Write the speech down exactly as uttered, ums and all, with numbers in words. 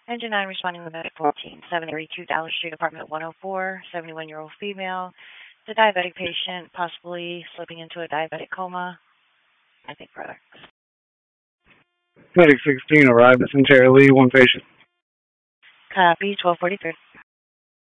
Engine nine responding to medic fourteen, seven thirty-two Dallas Street, apartment one oh four, seventy-one-year-old female. The diabetic patient possibly slipping into a diabetic coma. I think, brother. Medic sixteen arrived at Centera Lee, one patient. Copy, twelve forty-three.